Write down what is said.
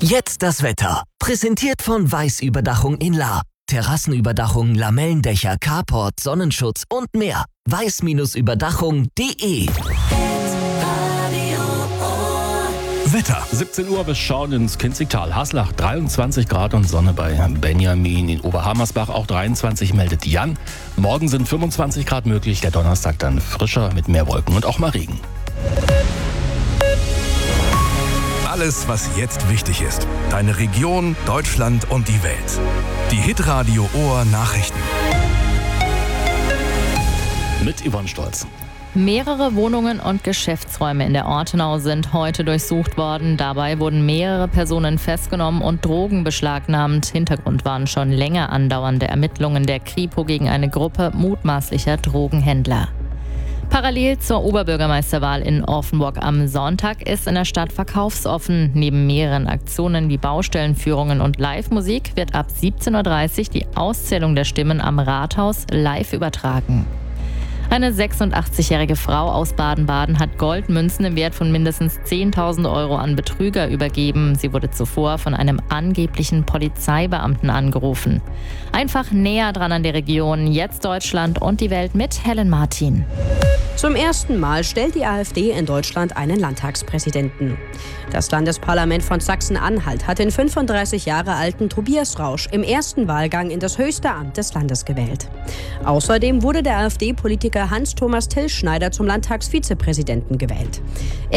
Jetzt das Wetter. Präsentiert von Weiß-Überdachung in Lahr. Terrassenüberdachung, Lamellendächer, Carport, Sonnenschutz und mehr. weiß-überdachung.de. Wetter. 17 Uhr, wir schauen ins Kinzigtal. Haslach 23 Grad und Sonne bei Benjamin. In Oberhammersbach auch 23, meldet Jan. Morgen sind 25 Grad möglich, der Donnerstag dann frischer mit mehr Wolken und auch mal Regen. Alles, was jetzt wichtig ist. Deine Region, Deutschland und die Welt. Die Hitradio Ohr Nachrichten. Mit Yvonne Stolz. Mehrere Wohnungen und Geschäftsräume in der Ortenau sind heute durchsucht worden. Dabei wurden mehrere Personen festgenommen und Drogen beschlagnahmt. Hintergrund waren schon länger andauernde Ermittlungen der Kripo gegen eine Gruppe mutmaßlicher Drogenhändler. Parallel zur Oberbürgermeisterwahl in Offenburg am Sonntag ist in der Stadt verkaufsoffen. Neben mehreren Aktionen wie Baustellenführungen und Live-Musik wird ab 17.30 Uhr die Auszählung der Stimmen am Rathaus live übertragen. Eine 86-jährige Frau aus Baden-Baden hat Goldmünzen im Wert von mindestens 10.000 Euro an Betrüger übergeben. Sie wurde zuvor von einem angeblichen Polizeibeamten angerufen. Einfach näher dran an der Region. Jetzt Deutschland und die Welt mit Helen Martin. Zum ersten Mal stellt die AfD in Deutschland einen Landtagspräsidenten. Das Landesparlament von Sachsen-Anhalt hat den 35 Jahre alten Tobias Rausch im ersten Wahlgang in das höchste Amt des Landes gewählt. Außerdem wurde der AfD-Politiker Hans-Thomas Tilschneider zum Landtagsvizepräsidenten gewählt.